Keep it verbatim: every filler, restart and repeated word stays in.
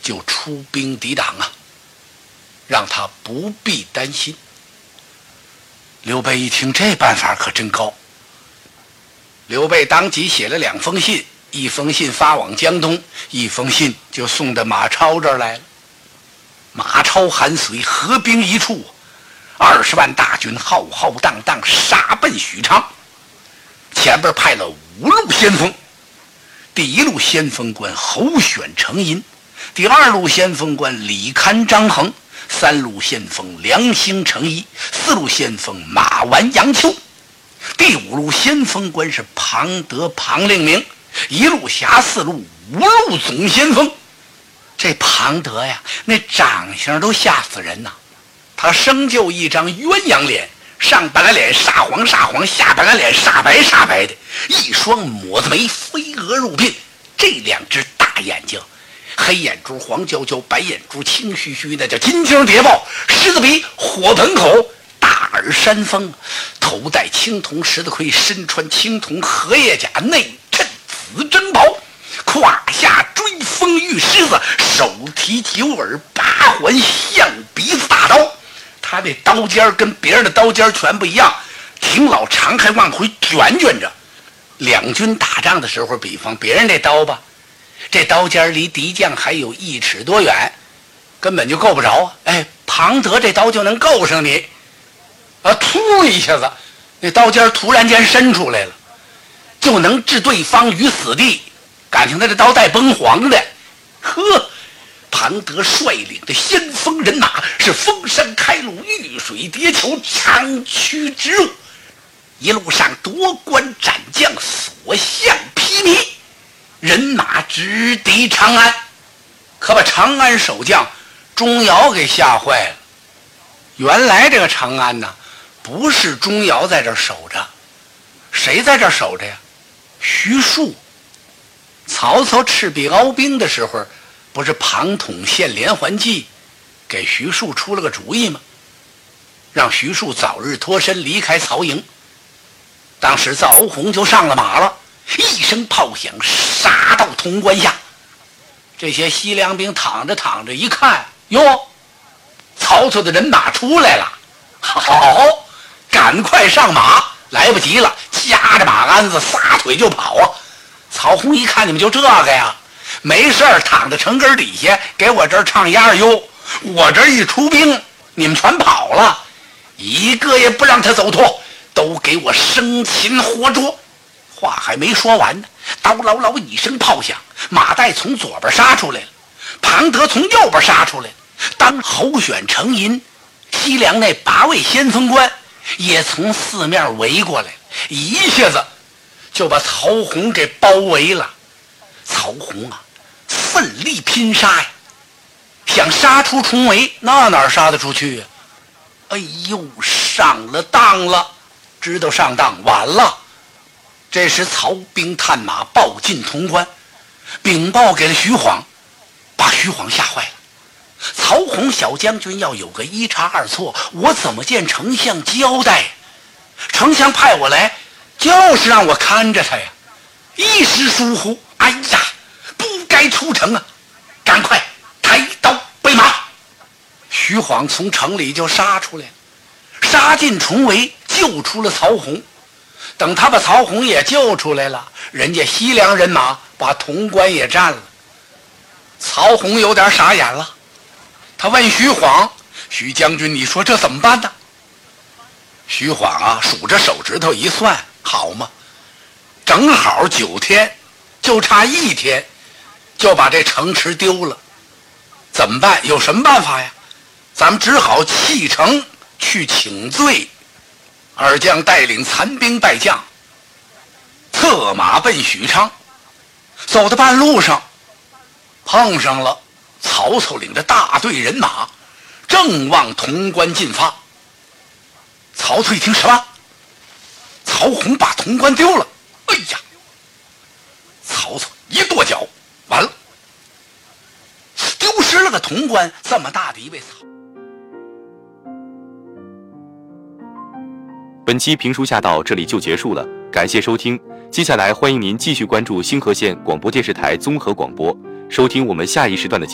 就出兵抵挡啊，让他不必担心。刘备一听这办法可真高，刘备当即写了两封信，一封信发往江东，一封信就送到马超这儿来了。马超韩遂合兵一处，二十万大军浩浩荡荡杀奔许昌，前边派了五路先锋，第一路先锋官侯选、程银，第二路先锋官李堪、张衡，三路先锋梁兴、程颐，四路先锋马完、杨秋，第五路先锋官是庞德、庞令明，一路辖四路，五路总先锋。这庞德呀，那长相都吓死人呐！他生就一张鸳鸯脸，上半拉脸煞黄煞黄，下半拉脸煞白煞白的，一双抹子眉飞蛾入鬓，这两只大眼睛，黑眼珠黄焦焦，白眼珠青须须，那叫金睛谍报，狮子鼻火盆口，大耳山峰，头戴青铜十字盔，身穿青铜荷叶甲，内衬紫针袍，胯下追风玉狮子，手提九耳八环象鼻子大刀。他这刀尖跟别人的刀尖全不一样，挺老长，还往回卷卷着。两军打仗的时候，比方别人这刀吧，这刀尖离敌将还有一尺多远，根本就够不着。哎，庞德这刀就能够上你啊！突一下子，那刀尖突然间伸出来了，就能置对方于死地。感情他这刀带崩黄的，呵！庞德率领的先锋人马是封山开路，遇水叠桥，长驱直入，一路上夺关斩将，所向披靡，人马直抵长安。可把长安守将钟繇给吓坏了。原来这个长安呢，不是钟繇在这守着，谁在这守着呀？徐庶。曹操赤壁鏖兵的时候，不是庞统献连环计，给徐庶出了个主意吗？让徐庶早日脱身离开曹营。当时曹洪就上了马了，一声炮响，杀到潼关下。这些西凉兵躺着躺着一看，哟，曹操的人马出来了，好，赶快上马，来不及了，夹着马鞍子撒腿就跑啊！曹洪一看你们就这个呀，没事儿躺在城根底下给我这儿唱鸭儿哟，我这一出兵你们全跑了，一个也不让他走脱，都给我生擒活捉。话还没说完呢，刀牢牢一声炮响，马岱从左边杀出来了，庞德从右边杀出来了。当侯选、程银西凉那八位先锋官也从四面围过来了，一下子就把曹洪给包围了。曹洪啊，奋力拼杀呀，想杀出重围，那哪杀得出去呀？哎呦，上了当了，知道上当，完了。这时曹兵探马报进潼关，禀报给了徐晃，把徐晃吓坏了。曹洪小将军要有个一差二错，我怎么见丞相交代？丞相派我来就是让我看着他呀，一时疏忽，哎呀，不该出城啊，赶快抬刀备马。徐晃从城里就杀出来了，杀进重围，救出了曹洪。等他把曹洪也救出来了，人家西凉人马把潼关也占了。曹洪有点傻眼了，他问徐晃：徐将军，你说这怎么办呢？徐晃啊，数着手指头一算，好嘛，正好九天，就差一天就把这城池丢了，怎么办？有什么办法呀？咱们只好弃城去请罪。二将带领残兵败将，策马奔许昌。走到半路上，碰上了曹操领着大队人马，正往潼关进发。曹操一听，什么？曹洪把潼关丢了！哎呀！曹操一跺脚，完了，丢失了个潼关，这么大的一位曹。 本期评书下到这里就结束了，感谢收听。接下来欢迎您继续关注星河县广播电视台综合广播，收听我们下一时段的节目。